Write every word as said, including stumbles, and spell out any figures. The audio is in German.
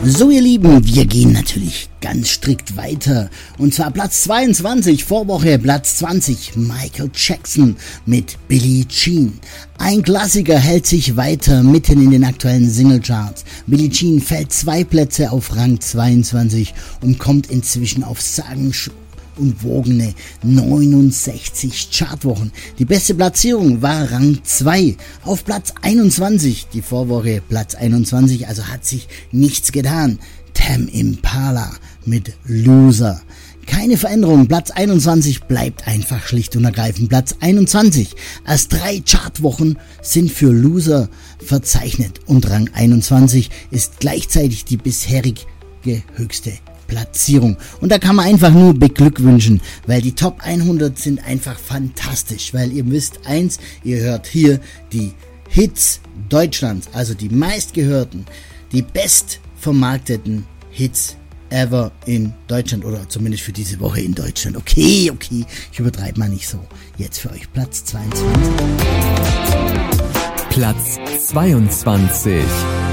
So ihr Lieben, wir gehen natürlich ganz strikt weiter. Und zwar Platz zweiundzwanzig, Vorwoche Platz zwanzig, Michael Jackson mit Billie Jean. Ein Klassiker hält sich weiter mitten in den aktuellen Singlecharts. Billie Jean fällt zwei Plätze auf Rang zweiundzwanzig und kommt inzwischen auf sagenumwogene neunundsechzig Chartwochen. Die beste Platzierung war Rang zwei auf Platz einundzwanzig. Die Vorwoche Platz einundzwanzig, also hat sich nichts getan. Tame Impala mit Loser. Keine Veränderung, Platz einundzwanzig bleibt einfach schlicht und ergreifend Platz einundzwanzig. Erst drei Chartwochen sind für Loser verzeichnet und Rang einundzwanzig ist gleichzeitig die bisherige höchste Platzierung. Und da kann man einfach nur beglückwünschen, weil die Top hundert sind einfach fantastisch, weil ihr wisst eins, ihr hört hier die Hits Deutschlands, also die meistgehörten, die bestvermarkteten Hits ever in Deutschland oder zumindest für diese Woche in Deutschland. Okay, okay, ich übertreibe mal nicht so. Jetzt für euch Platz zweiundzwanzig. Platz zweiundzwanzig.